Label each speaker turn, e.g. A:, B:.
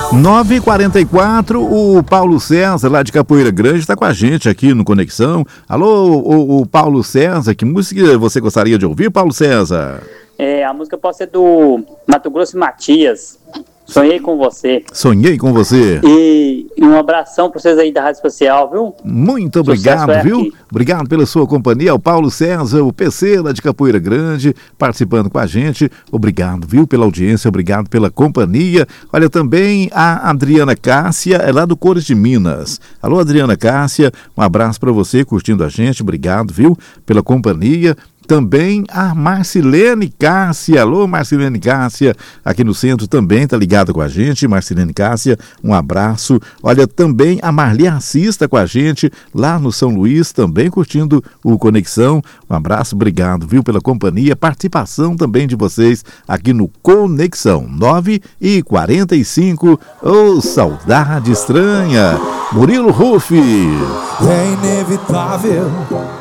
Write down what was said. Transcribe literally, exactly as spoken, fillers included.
A: nove e quarenta e quatro, o Paulo César, lá de Capoeira Grande, está com a gente aqui no Conexão. Alô, o, o Paulo César, que música você gostaria de ouvir, Paulo César?
B: É, a música pode ser do Mato Grosso e Matias. Sonhei com você.
A: Sonhei com você.
B: E, e um abração para vocês aí da Rádio Espacial, viu?
A: Muito obrigado,
B: é
A: viu?
B: aqui.
A: Obrigado pela sua companhia. O Paulo César, o P C lá de Capoeira Grande, participando com a gente. Obrigado, viu, pela audiência, obrigado pela companhia. Olha, também a Adriana Cássia, é lá do Cores de Minas. Alô, Adriana Cássia, um abraço para você, curtindo a gente. Obrigado, viu, pela companhia. Também a Marcilene Cássia. Alô, Marcilene Cássia, aqui no centro também está ligada com a gente. Marcilene Cássia, um abraço. Olha, também a Marli Assista com a gente lá no São Luís, também curtindo o Conexão. Um abraço, obrigado, viu, pela companhia. Participação também de vocês aqui no Conexão. nove e quarenta e cinco, ô, oh, saudade estranha. Murilo Ruff.
C: É inevitável